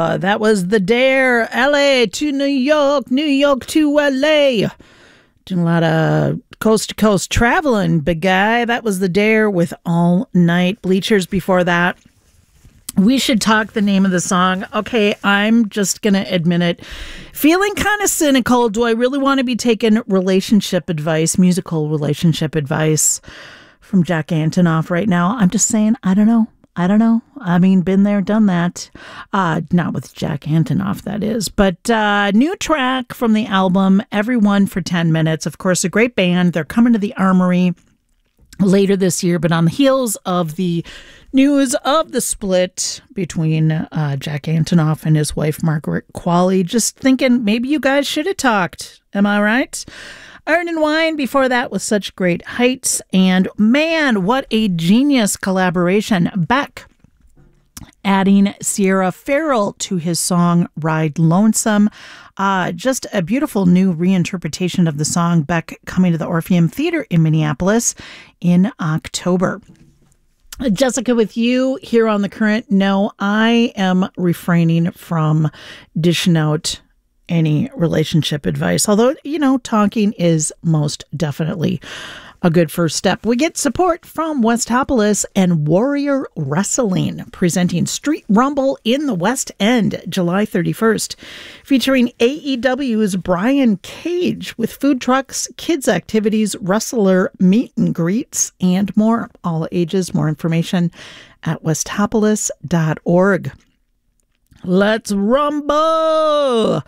That was The Dare. LA to New York, New York to LA. Doing a lot of coast to coast traveling, big guy. That was The Dare with All Night. Bleachers before that. We should talk the name of the song. Okay, I'm just going to admit it. Feeling kind of cynical. Do I really want to be taking relationship advice, musical relationship advice from Jack Antonoff right now? I'm just saying, I don't know. I mean, been there, done that. Not with Jack Antonoff, that is. But new track from the album, Everyone for 10 Minutes. Of course, a great band. They're coming to the Armory later this year, but on the heels of the news of the split between Jack Antonoff and his wife, Margaret Qualley, just thinking maybe you guys should have talked. Am I right? Iron and Wine before that with Such Great Heights. And man, what a genius collaboration. Beck adding Sierra Farrell to his song Ride Lonesome. Just a beautiful new reinterpretation of the song. Beck coming to the Orpheum Theater in Minneapolis in October. Jessica, with you here on The Current. No, I am refraining from dishing out any relationship advice, although, talking is most definitely a good first step. We get support from Westopolis and Warrior Wrestling, presenting Street Rumble in the West End, July 31st, featuring AEW's Brian Cage with food trucks, kids' activities, wrestler meet and greets, and more. All ages. More information at westopolis.org. Let's rumble!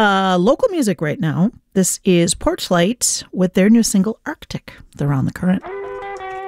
Local music right now. This is Porchlight with their new single, Arctic. They're on The Current.